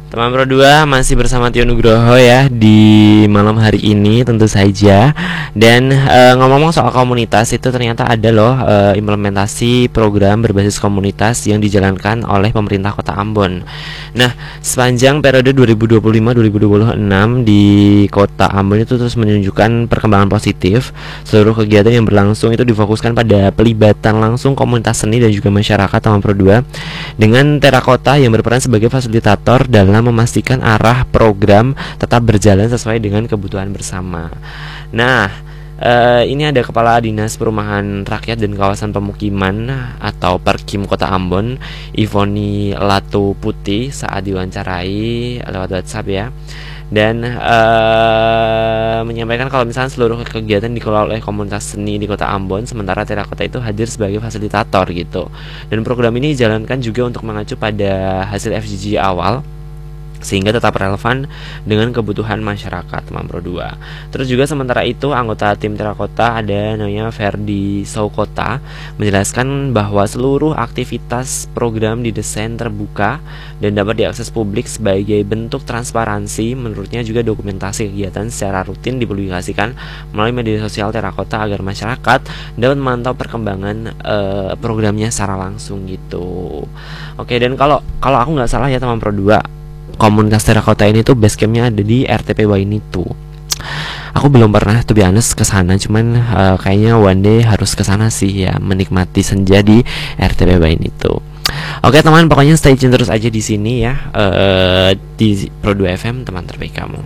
Teman Pro 2 masih bersama Tio Nugroho ya di malam hari ini tentu saja. Dan ngomong-ngomong soal komunitas, itu ternyata ada loh implementasi program berbasis komunitas yang dijalankan oleh pemerintah Kota Ambon. Nah, sepanjang periode 2025-2026 di Kota Ambon itu terus menunjukkan perkembangan positif. Seluruh kegiatan yang berlangsung itu difokuskan pada pelibatan langsung komunitas seni dan juga masyarakat Teman Pro 2 dengan Terakota yang berperan sebagai fasilitator dalam memastikan arah program tetap berjalan sesuai dengan kebutuhan bersama. Nah, ini ada Kepala Dinas Perumahan Rakyat dan Kawasan Pemukiman atau Perkim Kota Ambon, Ivoni Latu Putih, saat diwawancarai lewat WhatsApp ya. Dan menyampaikan kalau misalnya seluruh kegiatan dikelola oleh komunitas seni di Kota Ambon, sementara Terakota itu hadir sebagai fasilitator gitu. Dan program ini dijalankan juga untuk mengacu pada hasil FGG awal sehingga tetap relevan dengan kebutuhan masyarakat Teman Pro 2. Terus juga sementara itu anggota tim Terakota ada namanya Ferdi Saukota menjelaskan bahwa seluruh aktivitas program didesain terbuka dan dapat diakses publik sebagai bentuk transparansi. Menurutnya juga dokumentasi kegiatan secara rutin dipublikasikan melalui media sosial Terakota agar masyarakat dapat memantau perkembangan programnya secara langsung gitu. Oke, dan kalau aku nggak salah ya Teman Pro 2, komunitas Terakota ini tuh basecampnya ada di RTP Wainitu. Aku belum pernah to be honest kesana, cuman kayaknya one day harus kesana sih ya, menikmati senja di RTP Wainitu. Oke teman, pokoknya stay tune terus aja di sini ya, di Pro 2 FM, teman terbaik kamu.